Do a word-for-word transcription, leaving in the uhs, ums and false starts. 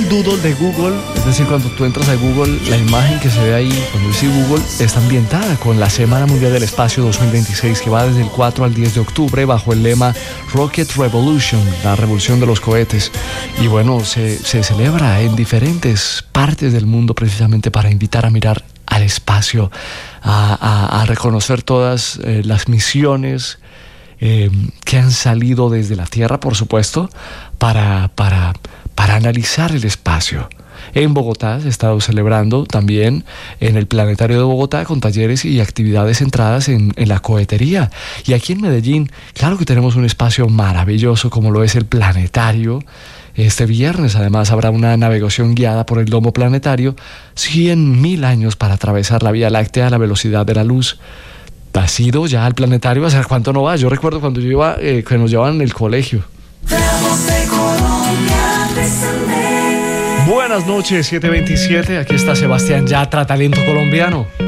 un doodle de Google, es decir, cuando tú entras a Google, la imagen que se ve ahí, cuando dice Google, está ambientada con la Semana Mundial del Espacio dos mil veintiséis, que va desde el cuatro al diez de octubre, bajo el lema Rocket Revolution, la revolución de los cohetes. Y bueno, se, se celebra en diferentes partes del mundo precisamente para invitar a mirar al espacio, a, a, a reconocer todas eh, las misiones eh, que han salido desde la Tierra, por supuesto, para, para, para analizar el espacio. En Bogotá se ha estado celebrando también en el Planetario de Bogotá con talleres y actividades centradas en, en la cohetería. Y aquí en Medellín, claro que tenemos un espacio maravilloso como lo es el Planetario. Este viernes además habrá una navegación guiada por el domo planetario, cien mil años para atravesar la Vía Láctea a la velocidad de la luz. ¿Has ido ya al planetario? ¿Hace cuánto no vas? Yo recuerdo cuando yo iba, eh, que nos llevaban en el colegio. Buenas noches, siete veintisiete. Aquí está Sebastián Yatra, talento colombiano.